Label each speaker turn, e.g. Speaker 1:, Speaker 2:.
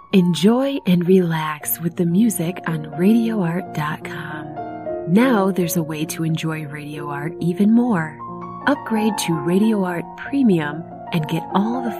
Speaker 1: Enjoy and relax with the music on RadioArt.com. Now there's a way to enjoy Radio Art even more. Upgrade to Radio Art Premium and get all the